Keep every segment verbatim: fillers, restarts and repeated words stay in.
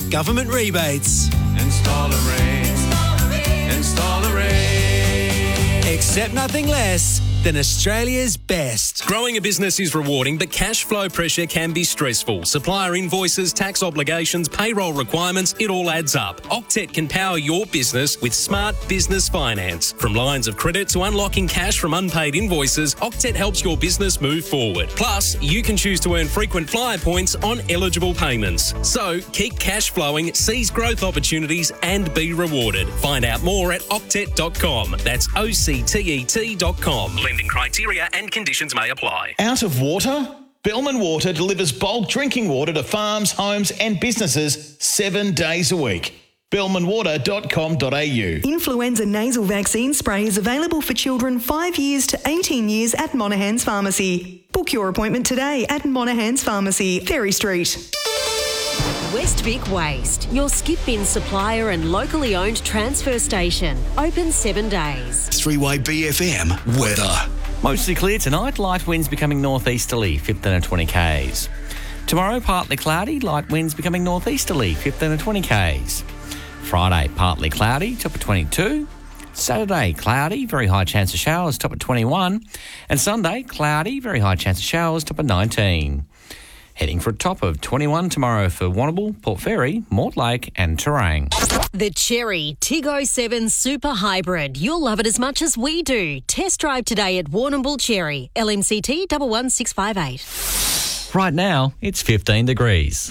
government rebates. Install a ring. Install a ring. Install a ring. Accept nothing less than Australia's best. Growing a business is rewarding, but cash flow pressure can be stressful. Supplier invoices, tax obligations, payroll requirements, it all adds up. Octet can power your business with smart business finance. From lines of credit to unlocking cash from unpaid invoices, Octet helps your business move forward. Plus, you can choose to earn frequent flyer points on eligible payments. So, keep cash flowing, seize growth opportunities and be rewarded. Find out more at octet dot com. That's O C T E T dot com. Lending criteria and conditions may apply. Out of water? Bellman Water delivers bulk drinking water to farms, homes and businesses seven days a week. bellman water dot com dot a u. Influenza nasal vaccine spray is available for children five years to eighteen years at Monaghan's Pharmacy. Book your appointment today at Monaghan's Pharmacy, Ferry Street. West Vic Waste, your skip bin supplier and locally owned transfer station. Open seven days. three Y B F M weather. Mostly clear tonight, light winds becoming northeasterly, fifteen to twenty k's. Tomorrow, partly cloudy, light winds becoming northeasterly, fifteen to twenty k's. Friday, partly cloudy, top of twenty-two. Saturday, cloudy, very high chance of showers, top of twenty-one. And Sunday, cloudy, very high chance of showers, top of nineteen. Heading for a top of twenty-one tomorrow for Warrnambool, Port Fairy, Mortlake and Terang. The Cherry Tig oh seven Super Hybrid. You'll love it as much as we do. Test drive today at Warrnambool Cherry. L M C T one one six five eight. Right now, it's fifteen degrees.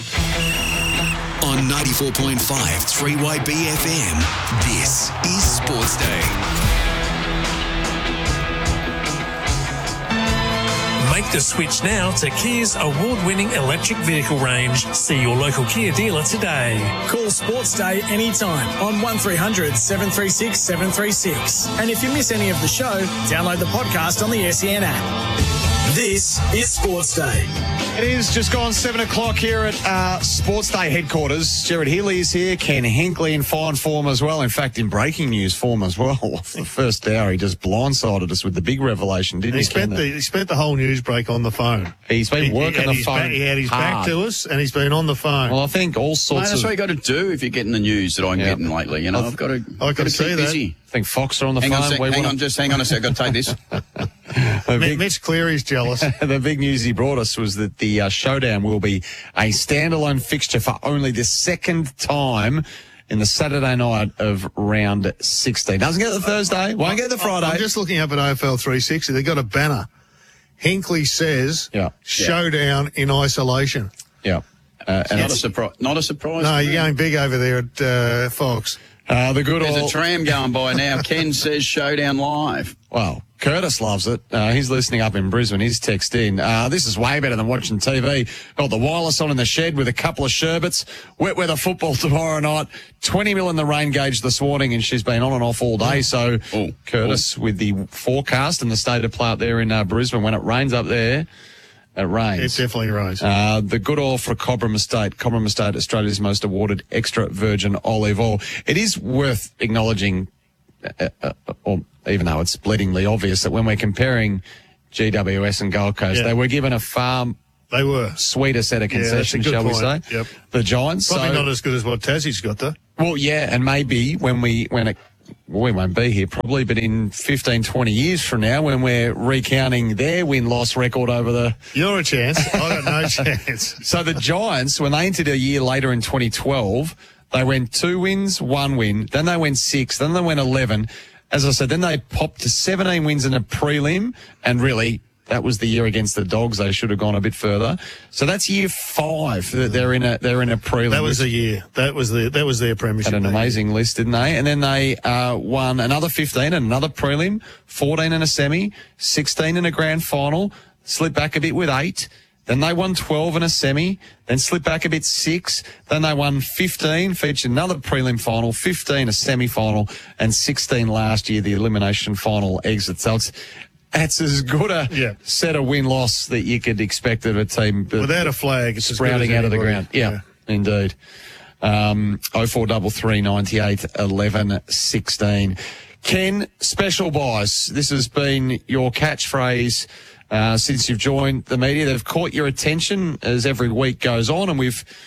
On ninety-four point five three Y B F M, this is Sports Day. Make the switch now to Kia's award-winning electric vehicle range. See your local Kia dealer today. Call Sports Day anytime on one three hundred seven three six seven three six. And if you miss any of the show, download the podcast on the S E N app. This is Sports Day. It is just gone seven o'clock here at uh, Sports Day headquarters. Jared Healy is here. Ken Hinkley in fine form as well. In fact, in breaking news form as well. The first hour, he just blindsided us with the big revelation, didn't he? He spent, the, he spent the whole news break on the phone. He's been he, working he the his phone back, He had his hard. back to us, and he's been on the phone. Well, I think all sorts Mate, that's of... what you got to do if you're getting the news that I'm Yeah. getting lately. You know, I've, I've got to, I got can to see keep that. busy. I think Fox are on the hang phone. On a sec, We hang wanna- on, just hang on a sec. I've got to take this. The big- Mitch Cleary's jealous. The big news he brought us was that the uh, Showdown will be a standalone fixture for only the second time in the Saturday night of round sixteen. Doesn't get the Thursday, won't get the Friday. I'm just looking up at A F L three sixty. They've got a banner. Hinkley says, Yeah. Showdown in isolation. Yeah. Uh, It's and not a it's- surprise. Not a surprise. No, to you're me. going big over there at uh, Fox. Uh, the good There's old... a tram going by now. Ken says Showdown live. Well, Curtis loves it. Uh, he's listening up in Brisbane. He's texted in. Uh, this is way better than watching T V. Got the wireless on in the shed with a couple of sherbets. Wet weather football tomorrow night. twenty mil in the rain gauge this morning, and she's been on and off all day. So, Oh. Curtis, with the forecast and the state of play up there in uh, Brisbane, when it rains up there, it rains. It definitely rains. Uh, the good oil for Cobram Estate. Cobram Estate, Australia's most awarded extra virgin olive oil. It is worth acknowledging, uh, uh, or even though it's bleedingly obvious, that when we're comparing G W S and Gold Coast, Yeah. they were given a far They were. sweeter set of Yeah, that's a concessions, good shall we point. say? Yep. The Giants. Probably so, not as good as what Tassie's got, though. well, yeah, and maybe when we when it. Well, we won't be here probably, but in fifteen, twenty years from now, when we're recounting their win-loss record over the... You're a chance. I got no chance. So the Giants, when they entered a year later in twenty twelve, they went two wins, one win, then they went six, then they went eleven. As I said, then they popped to seventeen wins in a prelim, and really... that was the year against the Dogs. They should have gone a bit further. So that's year five that they're in a they're in a prelim. That was the year. That was the that was their premiership. Had an that amazing list, didn't they? And then they uh, won another fifteen and another prelim, fourteen in a semi, sixteen in a grand final, slipped back a bit with eight. Then they won twelve in a semi, then slipped back a bit six. Then they won fifteen, featured another prelim final, fifteen a semi-final, and sixteen last year, the elimination final exit. So it's, it's as good a Yeah. set of win-loss that you could expect of a team. but Without a flag, it's as good sprouting as out of the anybody. ground. Yeah, indeed. Um, oh four three three, ninety-eight, eleven, sixteen. Ken, special buys. This has been your catchphrase uh, since you've joined the media. They've caught your attention as every week goes on, and we've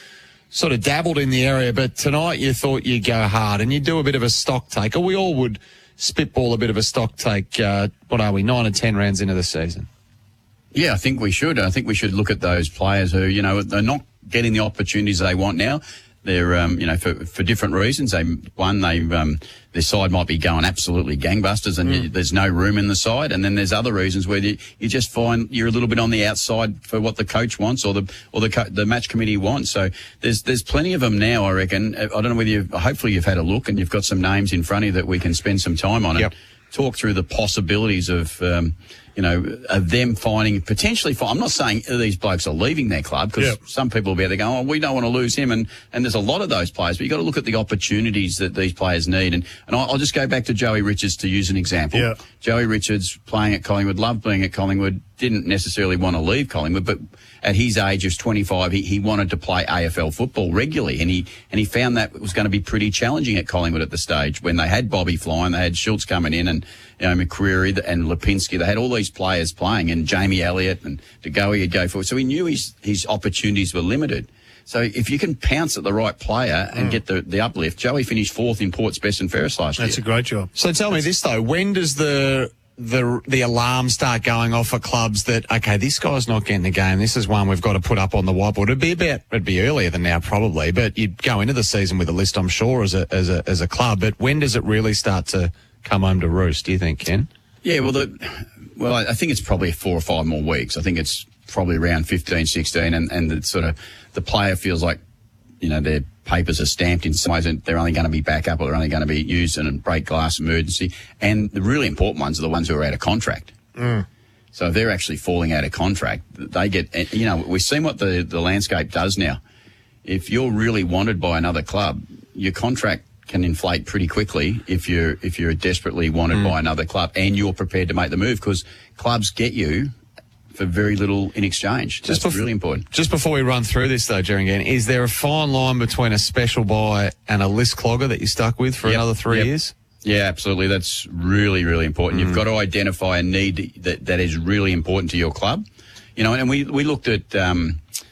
sort of dabbled in the area, but tonight you thought you'd go hard and you'd do a bit of a stock take, or we all would spitball a bit of a stock take. Uh, what are we, nine or ten rounds into the season? Yeah, I think we should. I think we should look at those players who, you know, they're not getting the opportunities they want now. They're, um, you know, for, for different reasons. They, one, they, um, their side might be going absolutely gangbusters and mm. you, there's no room in the side. And then there's other reasons where you, you just find you're a little bit on the outside for what the coach wants or the, or the, co- the match committee wants. So there's, there's plenty of them now, I reckon. I don't know whether you've, hopefully you've had a look and you've got some names in front of you that we can spend some time on yep. and talk through the possibilities of, um, you know, of them finding, potentially, find, I'm not saying these blokes are leaving their club because yep. some people will be there going, oh, we don't want to lose him. And, and there's a lot of those players, but you've got to look at the opportunities that these players need. And, and I'll, I'll just go back to Joey Richards to use an example. Yep. Joey Richards playing at Collingwood, loved being at Collingwood, didn't necessarily want to leave Collingwood, but at his age of twenty-five, he, he wanted to play A F L football regularly, and he and he found that it was going to be pretty challenging at Collingwood at the stage when they had Bobby flying, they had Schultz coming in, and you know McCreary and Lipinski, they had all these players playing, and Jamie Elliott and De Goey would go for it. So he knew his his opportunities were limited. So if you can pounce at the right player and mm. get the, the uplift, Joey finished fourth in Port's best and fairest last That's year. That's a great job. So tell me this though, when does the the the alarm start going off for clubs that, okay, this guy's not getting the game, this is one we've got to put up on the whiteboard? It'd be about, it'd be earlier than now probably, but you'd go into the season with a list, I'm sure, as a as a as a club. But when does it really start to come home to roost, do you think, Ken? Yeah, well, the, well, I think it's probably four or five more weeks. I think it's probably around fifteen, sixteen, and and the sort of the player feels like, you know, their papers are stamped in some ways and they're only going to be back up or they're only going to be used in a break glass emergency. And the really important ones are the ones who are out of contract. Mm. So if they're actually falling out of contract, they get, you know, we've seen what the, the landscape does now. If you're really wanted by another club, your contract can inflate pretty quickly if you're, if you're desperately wanted mm. by another club and you're prepared to make the move, because clubs get you for very little in exchange. That's just bef- really important. Just before we run through this, though, Jerry, again, is there a fine line between a special buy and a list clogger that you're stuck with for yep. another three yep. years? Yeah, absolutely. That's really, really important. Mm. You've got to identify a need that, that is really important to your club. You know, and we, we looked at, um,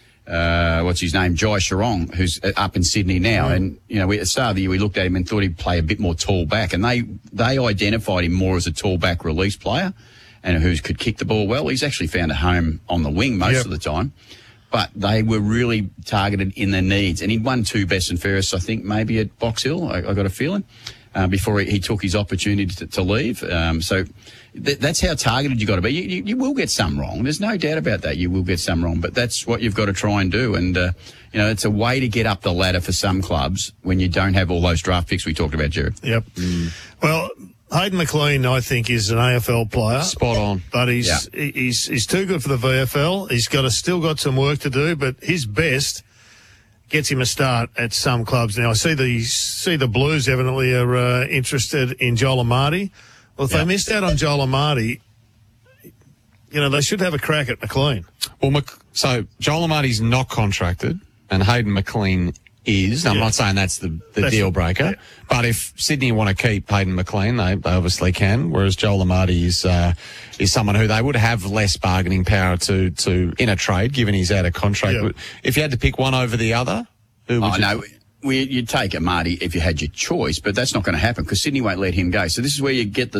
uh, what's his name, Jai Sharong, who's up in Sydney now. Mm. And, you know, we, at the start of the year, we looked at him and thought he'd play a bit more tall back. And they, they identified him more as a tall back release player, and who could kick the ball well. He's actually found a home on the wing most yep. of the time. But they were really targeted in their needs. And he'd won two best and fairest, I think, maybe at Box Hill, I, I got a feeling, uh, before he, he took his opportunity to, to leave. Um, so th- that's how targeted you've got to be. You, you, you will get some wrong. There's no doubt about that. You will get some wrong. But that's what you've got to try and do. And, uh, you know, it's a way to get up the ladder for some clubs when you don't have all those draft picks we talked about, Jared. Yep. Mm. Well, Hayden McLean, I think, is an A F L player. Spot on. But he's yeah. he's he's too good for the V F L. He's got a, still got some work to do, but his best gets him a start at some clubs. Now, I see the see the Blues evidently are uh, interested in Joel Amati. Well, if yeah. they missed out on Joel Amati, you know, they should have a crack at McLean. Well, Mc, so Joel Amati's not contracted, and Hayden McLean is. I'm yeah. not saying that's the, the that's deal breaker, yeah. but if Sydney want to keep Hayden McLean, they, they obviously can, whereas Joel Amati is uh, is someone who they would have less bargaining power to, to in a trade, given he's out of contract. Yeah. If you had to pick one over the other, who would oh, you no, we, you'd take Amati if you had your choice, but that's not going to happen because Sydney won't let him go. So this is where you get the